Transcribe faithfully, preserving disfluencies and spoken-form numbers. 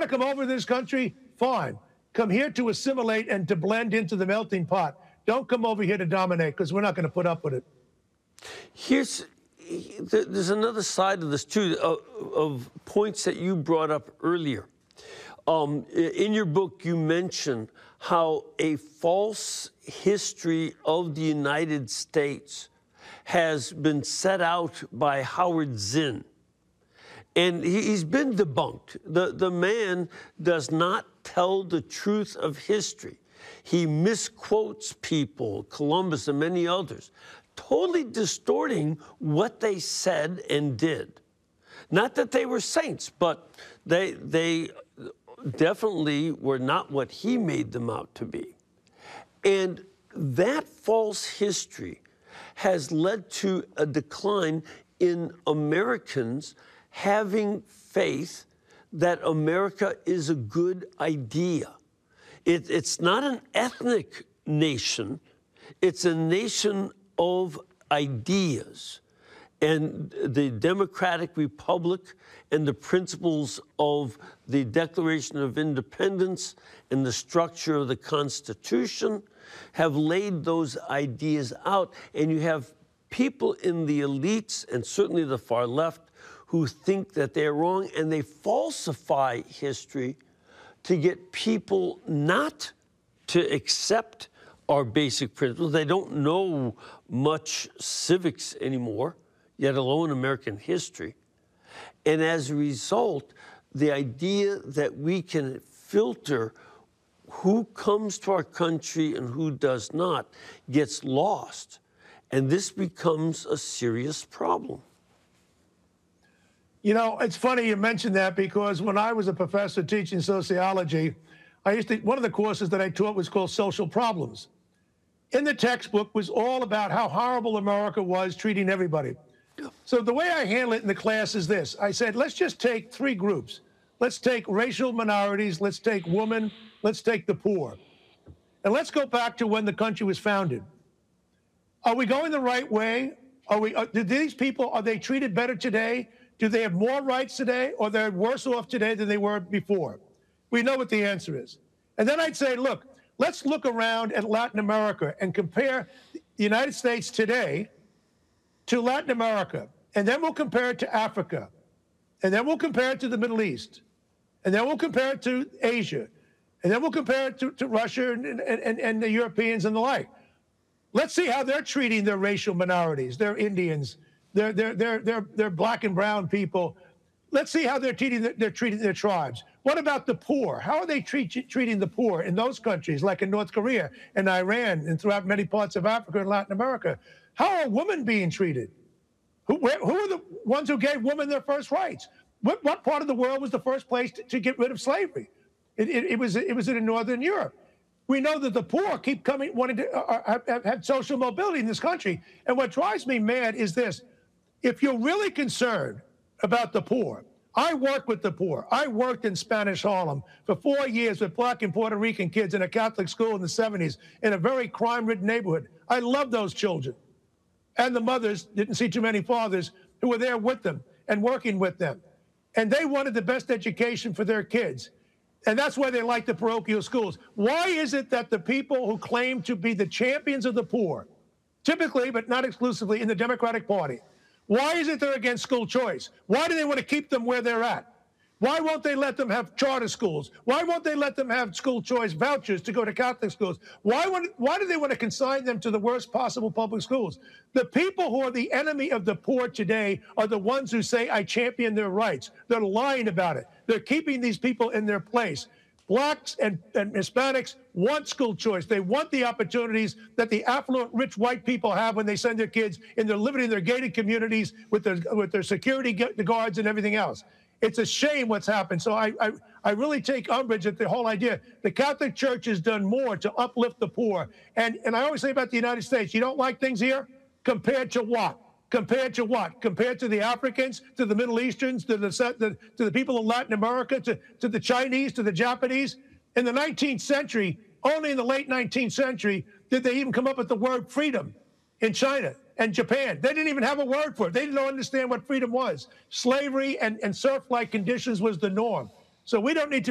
to come over to this country? Fine. Come here to assimilate and to blend into the melting pot. Don't come over here to dominate, because we're not going to put up with it. Here's there's another side of this too, of, of points that you brought up earlier. Um, in your book, you mention how a false history of the United States has been set out by Howard Zinn. And he, he's been debunked. The, the man does not tell the truth of history. He misquotes people, Columbus and many others, totally distorting what they said and did. Not that they were saints, but they, they definitely were not what he made them out to be. And that false history has led to a decline in Americans having faith that America is a good idea. It, it's not an ethnic nation. It's a nation of ideas. And the Democratic Republic and the principles of the Declaration of Independence and the structure of the Constitution have laid those ideas out. And you have people in the elites and certainly the far left who think that they're wrong, and they falsify history to get people not to accept our basic principles. They don't know much civics anymore, yet alone American history. And as a result, the idea that we can filter who comes to our country and who does not gets lost. And this becomes a serious problem. You know, it's funny you mentioned that, because when I was a professor teaching sociology, I used to, one of the courses that I taught was called Social Problems. In the textbook was all about how horrible America was treating everybody. So the way I handle it in the class is this. I said, let's just take three groups. Let's take racial minorities, let's take women, let's take the poor. And let's go back to when the country was founded. Are we going the right way? Are we, are, do these people, are they treated better today? Do they have more rights today, or they're worse off today than they were before? We know what the answer is. And then I'd say, look, let's look around at Latin America and compare the United States today to Latin America. And then we'll compare it to Africa. And then we'll compare it to the Middle East. And then we'll compare it to Asia. And then we'll compare it to, to Russia and, and, and the Europeans and the like. Let's see how they're treating their racial minorities, their Indians, They're, they're, they're, they're, they're black and brown people. Let's see how they're treating, they're treating their tribes. What about the poor? How are they treat, treating the poor in those countries, like in North Korea and Iran and throughout many parts of Africa and Latin America? How are women being treated? Who, where, who are the ones who gave women their first rights? What, what part of the world was the first place to, to get rid of slavery? It, it, it, was, it was in Northern Europe. We know that the poor keep coming, wanting to uh, have, have social mobility in this country. And what drives me mad is this. If you're really concerned about the poor, I work with the poor. I worked in Spanish Harlem for four years with black and Puerto Rican kids in a Catholic school in the seventies in a very crime-ridden neighborhood. I love those children. And the mothers didn't see too many fathers who were there with them and working with them. And they wanted the best education for their kids. And that's why they like the parochial schools. Why is it that the people who claim to be the champions of the poor, typically, but not exclusively, in the Democratic Party, why is it they're against school choice? Why do they want to keep them where they're at? Why won't they let them have charter schools? Why won't they let them have school choice vouchers to go to Catholic schools? Why, would, why do they want to consign them to the worst possible public schools? The people who are the enemy of the poor today are the ones who say, I champion their rights. They're lying about it. They're keeping these people in their place. Blacks and, and Hispanics want school choice. They want the opportunities that the affluent, rich white people have when they send their kids and they're living in their gated communities with their, with their security guards and everything else. It's a shame what's happened. So I, I, I really take umbrage at the whole idea. The Catholic Church has done more to uplift the poor. And, and I always say about the United States, you don't like things here? Compared to what? Compared to what? Compared to the Africans, to the Middle Easterns, to the, the, to the people of Latin America, to, to the Chinese, to the Japanese? In the nineteenth century, only in the late nineteenth century, did they even come up with the word freedom in China and Japan. They didn't even have a word for it. They didn't understand what freedom was. Slavery and, and serf-like conditions was the norm. So we don't need to